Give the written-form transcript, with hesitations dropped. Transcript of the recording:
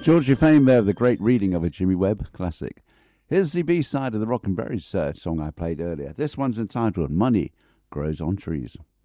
Georgie Fame there with the great reading of a Jimmy Webb classic. Here's the B-side of the Rock and Berries song I played earlier. This one's entitled Money Grows on Trees.